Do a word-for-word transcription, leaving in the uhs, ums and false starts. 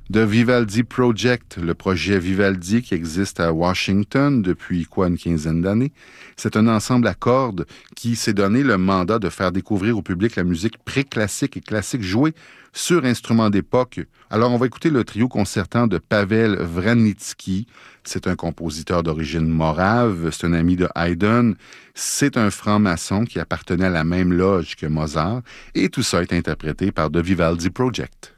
The Vivaldi Project, le projet Vivaldi qui existe à Washington depuis quoi, une quinzaine d'années. C'est un ensemble à cordes qui s'est donné le mandat de faire découvrir au public la musique pré-classique et classique jouée sur instruments d'époque. Alors, on va écouter le trio concertant de Pavel Vranitzky. C'est un compositeur d'origine morave, c'est un ami de Haydn. C'est un franc-maçon qui appartenait à la même loge que Mozart. Et tout ça est interprété par The Vivaldi Project.